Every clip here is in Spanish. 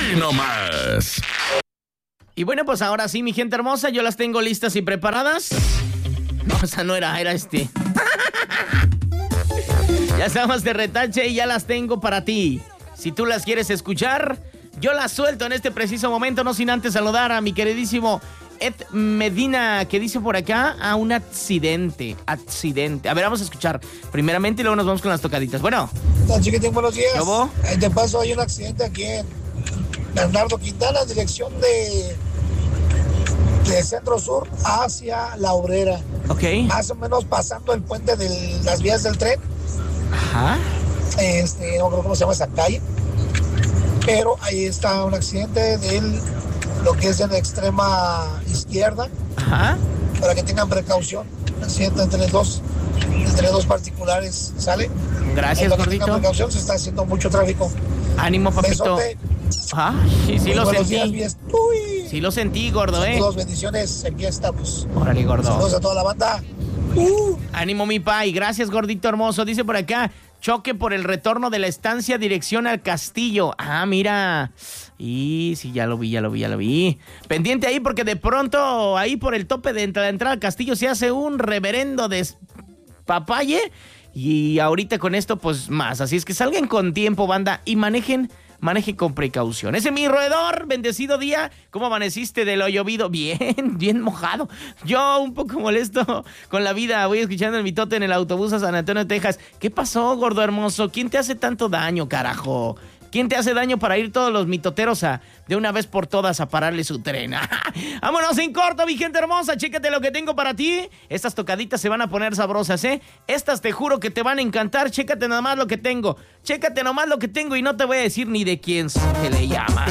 nomás. Y bueno, pues ahora sí, mi gente hermosa, yo las tengo listas y preparadas. No, esa no era este. Ya estamos de retache y ya las tengo para ti. Si tú las quieres escuchar, yo las suelto en este preciso momento, no sin antes saludar a mi queridísimo Ed Medina, que dice por acá, un accidente. A ver, vamos a escuchar primeramente y luego nos vamos con las tocaditas. Bueno. Chiquitín, buenos días. ¿Cómo? De paso, hay un accidente aquí en Bernardo Quintana, dirección de Centro Sur hacia La Obrera. Ok. Más o menos pasando el puente de las vías del tren. Ajá. No creo cómo se llama esa calle. Pero ahí está un accidente lo que es en la extrema izquierda. Ajá. Para que tengan precaución. Un accidente entre dos particulares, ¿sale? Gracias, para gordito. Que tengan precaución, se está haciendo mucho tráfico. Ánimo, papito. Besote. Sí lo buenos sentí. Días, Sí lo sentí, gordo, Saludos, bendiciones, aquí estamos. Órale, gordo. Saludos a toda la banda. Ánimo, mi pai. Gracias, gordito hermoso. Dice por acá, choque por el retorno de la estancia dirección al castillo. Mira. Y sí, ya lo vi. Pendiente ahí porque de pronto ahí por el tope de la entrada al castillo se hace un reverendo despapalle. Y ahorita con esto, pues más. Así es que salgan con tiempo, banda, y manejen con precaución. Ese es mi roedor, bendecido día. ¿Cómo amaneciste de lo llovido? Bien mojado. Yo un poco molesto con la vida. Voy escuchando el mitote en el autobús a San Antonio, Texas. ¿Qué pasó, gordo hermoso? ¿Quién te hace tanto daño, carajo? ¿Quién te hace daño para ir todos los mitoteros de una vez por todas a pararle su tren? Vámonos en corto, mi gente hermosa. Chécate lo que tengo para ti. Estas tocaditas se van a poner sabrosas, ¿eh? Estas te juro que te van a encantar. Chécate nada más lo que tengo. Y no te voy a decir ni de quién se le llama.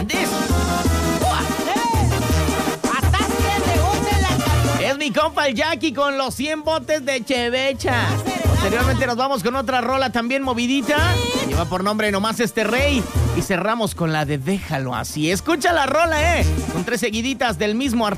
Es mi compa el Jackie con los 100 botes de Chevecha. Posteriormente nos vamos con otra rola también movidita. Lleva por nombre Nomás Este Rey. Y cerramos con la de Déjalo Así. Escucha la rola, con 3 seguiditas del mismo artista.